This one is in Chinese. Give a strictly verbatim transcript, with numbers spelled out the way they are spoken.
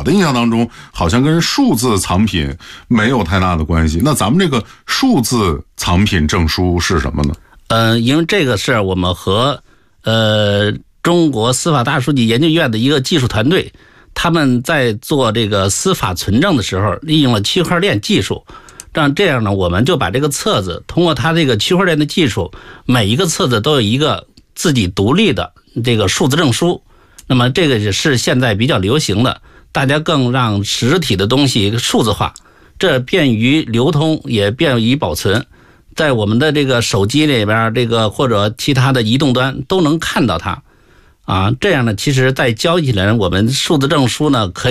我的印象当中好像跟数字藏品没有太大的关系。那咱们这个数字藏品证书是什么呢？ 呃，因为这个是我们和呃中国司法大数据研究院的一个技术团队，他们在做这个司法存证的时候，利用了区块链技术。让这样呢，我们就把这个册子通过它这个区块链的技术，每一个册子都有一个自己独立的这个数字证书。那么这个也是现在比较流行的，大家更让实体的东西数字化，这便于流通，也便于保存。在我们的这个手机里边，这个或者其他的移动端都能看到它，啊，这样呢，其实在交易起来，我们数字证书呢可以。